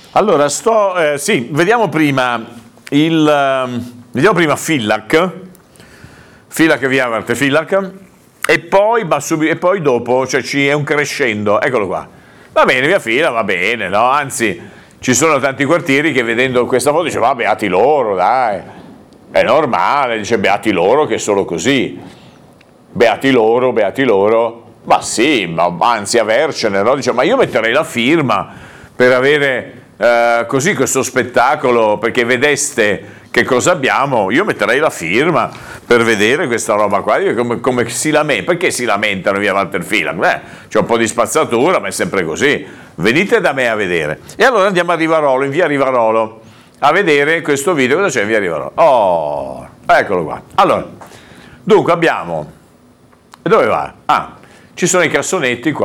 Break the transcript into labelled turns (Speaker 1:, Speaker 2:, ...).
Speaker 1: Allora, sì, vediamo prima Fillac, via Arte Fillac, e poi dopo, cioè è un crescendo, eccolo qua. Va bene, via Fillac, va bene, no? Anzi, ci sono tanti quartieri che vedendo questa foto dice, va, beati loro, dai, è normale, dice, beati loro che è solo così, beati loro, ma sì, ma anzi avercene, no? Dice, ma io metterei la firma per avere così questo spettacolo, perché vedeste che cosa abbiamo, io metterei la firma per vedere questa roba qua. Come si lamenta, perché si lamentano via Walter Fillac? C'è un po' di spazzatura, ma è sempre così, venite da me a vedere. E allora andiamo a Rivarolo, in via Rivarolo, a vedere questo video. Cosa c'è in via Rivarolo? Oh, eccolo qua. Allora, dunque abbiamo, dove va? Ci sono i cassonetti qua.